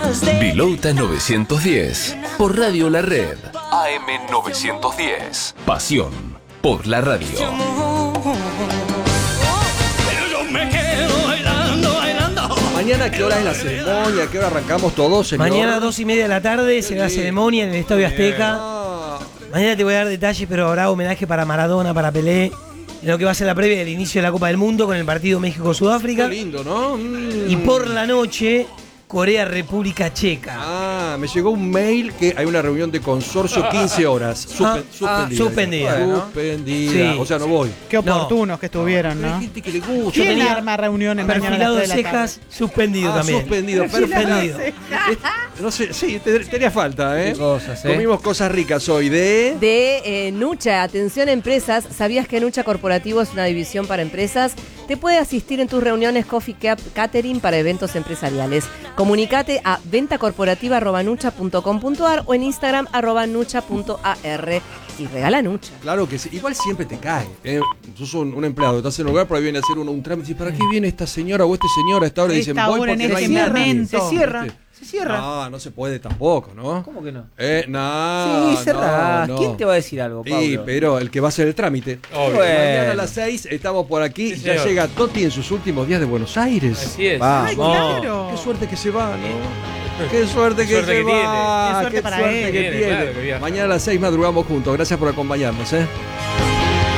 Vilota 910, por Radio La Red, AM 910. Pasión por la radio. Mañana, ¿qué hora es la ceremonia? ¿Qué hora arrancamos todos, señor? Mañana 2:30 de la tarde será la ceremonia en el Estadio Azteca. Mañana te voy a dar detalles, pero habrá homenaje para Maradona, para Pelé, en lo que va a ser la previa del inicio de la Copa del Mundo con el partido México-Sudáfrica. Qué lindo, ¿no? Y por la noche, Corea-República Checa. Ah, me llegó un mail que hay una reunión de consorcio 15 horas. Suspendida. Suspendida, ¿no? Suspendida. Sí. O sea, no voy. Qué oportunos que estuvieron, ¿no? Hay gente que le gusta. ¿Quién tenía arma reuniones mañana a las Perfilado de 3 de la tarde? cejas, suspendido también. Suspendido, Suspendido. No sé, sí, tenía falta, ¿eh? Qué cosas, Comimos cosas ricas hoy de Nucha. Atención empresas, ¿sabías que Nucha Corporativo es una división para empresas? Te puede asistir en tus reuniones Coffee Catering para eventos empresariales. Comunicate a ventacorporativa@nucha.com.ar o en Instagram @nucha.ar y regala Nucha. Claro que sí. Igual siempre te cae. Sos un empleado, estás en un lugar, por ahí viene a hacer un trámite. ¿Para qué viene esta señora o este señor a esta hora? Dicen, voy porque no hay nadie. Se cierra. Se cierra. No, no se puede tampoco, ¿no? ¿Cómo que no? No. Sí, cerrá. no. ¿Quién te va a decir algo, Pablo? Sí, pero el que va a hacer el trámite. Obvio. Mañana a las 6 estamos por aquí. Sí, ya señor. llega Toti en sus últimos días de Buenos Aires. Así es. Vamos. Ay, claro. Qué suerte que se va, ¿no? Qué suerte que suerte se que va. tiene. Qué suerte Qué para suerte él. que Tiene, tiene. claro que viaja. Mañana a las 6 madrugamos juntos. Gracias por acompañarnos, ¿eh?